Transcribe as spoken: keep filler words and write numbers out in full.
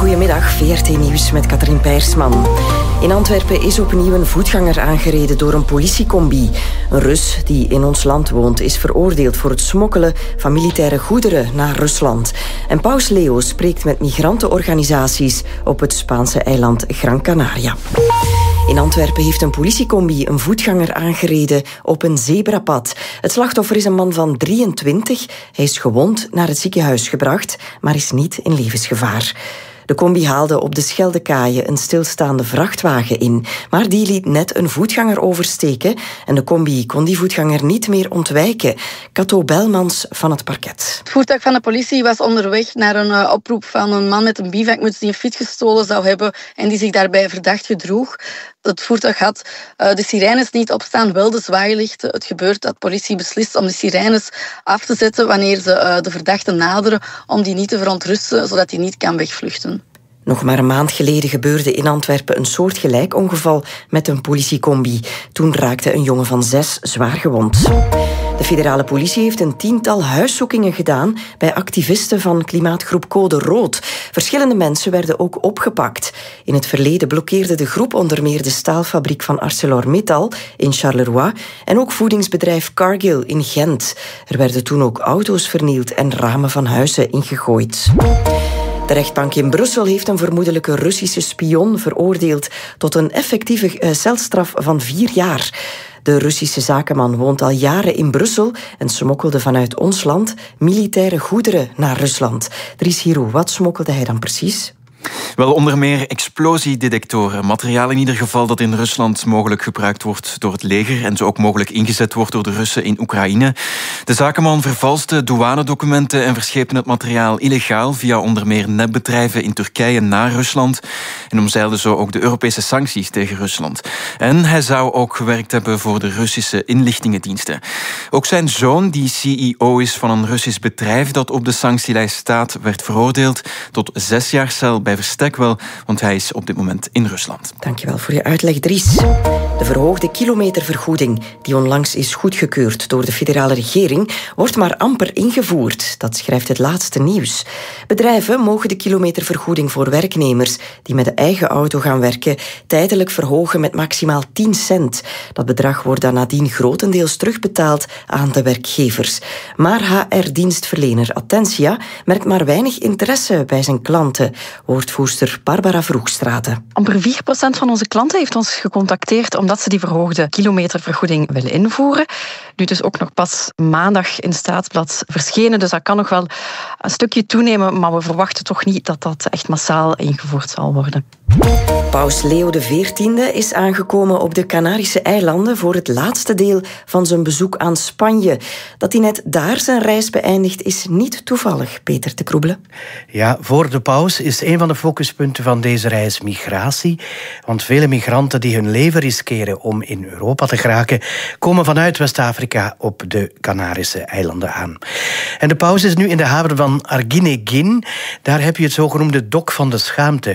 Goedemiddag, V R T Nieuws met Katrien Peirsman. In Antwerpen is opnieuw een voetganger aangereden door een politiecombi. Een Rus die in ons land woont is veroordeeld voor het smokkelen van militaire goederen naar Rusland. En Paus Leo spreekt met migrantenorganisaties op het Spaanse eiland Gran Canaria. In Antwerpen heeft een politiecombi een voetganger aangereden op een zebrapad. Het slachtoffer is een man van drieëntwintig. Hij is gewond naar het ziekenhuis gebracht, maar is niet in levensgevaar. De combi haalde op de Scheldekaaien een stilstaande vrachtwagen in. Maar die liet net een voetganger oversteken en de combi kon die voetganger niet meer ontwijken. Kato Belmans van het parket. Het voertuig van de politie was onderweg naar een uh, oproep van een man met een bivakmuts die een fiets gestolen zou hebben en die zich daarbij verdacht gedroeg. Het voertuig had uh, de sirenes niet opstaan, wel de zwaailichten. Het gebeurt dat politie beslist om de sirenes af te zetten wanneer ze uh, de verdachte naderen, om die niet te verontrusten, zodat hij niet kan wegvluchten. Nog maar een maand geleden gebeurde in Antwerpen een soortgelijk ongeval met een politiecombi. Toen raakte een jongen van zes zwaar gewond. De federale politie heeft een tiental huiszoekingen gedaan bij activisten van klimaatgroep Code Rood. Verschillende mensen werden ook opgepakt. In het verleden blokkeerde de groep onder meer de staalfabriek van ArcelorMittal in Charleroi en ook voedingsbedrijf Cargill in Gent. Er werden toen ook auto's vernield en ramen van huizen ingegooid. De rechtbank in Brussel heeft een vermoedelijke Russische spion veroordeeld tot een effectieve celstraf van vier jaar. De Russische zakenman woont al jaren in Brussel en smokkelde vanuit ons land militaire goederen naar Rusland. Dries Hiro, wat smokkelde hij dan precies? Wel, onder meer explosiedetectoren. Materiaal in ieder geval dat in Rusland mogelijk gebruikt wordt door het leger en zo ook mogelijk ingezet wordt door de Russen in Oekraïne. De zakenman vervalste douanedocumenten en verscheepte het materiaal illegaal via onder meer netbedrijven in Turkije naar Rusland en omzeilde zo ook de Europese sancties tegen Rusland. En hij zou ook gewerkt hebben voor de Russische inlichtingendiensten. Ook zijn zoon, die C E O is van een Russisch bedrijf dat op de sanctielijst staat, werd veroordeeld tot zes jaar cel bij verstek wel, want hij is op dit moment in Rusland. Dankjewel voor je uitleg, Dries. De verhoogde kilometervergoeding, die onlangs is goedgekeurd door de federale regering, wordt maar amper ingevoerd. Dat schrijft het laatste nieuws. Bedrijven mogen de kilometervergoeding voor werknemers die met de eigen auto gaan werken tijdelijk verhogen met maximaal tien cent. Dat bedrag wordt dan nadien grotendeels terugbetaald aan de werkgevers. Maar H R-dienstverlener Attentia merkt maar weinig interesse bij zijn klanten. Woordvoerster Barbara Vroegstraten. Amper vier procent van onze klanten heeft ons gecontacteerd omdat ze die verhoogde kilometervergoeding willen invoeren. Nu dus ook nog pas maandag in het Staatsblad verschenen, dus dat kan nog wel een stukje toenemen, maar we verwachten toch niet dat dat echt massaal ingevoerd zal worden. Paus Leo de veertiende is aangekomen op de Canarische eilanden voor het laatste deel van zijn bezoek aan Spanje. Dat hij net daar zijn reis beëindigt is niet toevallig, Peter de Kroebelen. Ja, voor de paus is een van de focuspunten van deze reis migratie. Want vele migranten die hun leven riskeren om in Europa te geraken, komen vanuit West-Afrika op de Canarische eilanden aan. En de paus is nu in de haven van Arguineguín. Daar heb je het zogenoemde dok van de schaamte.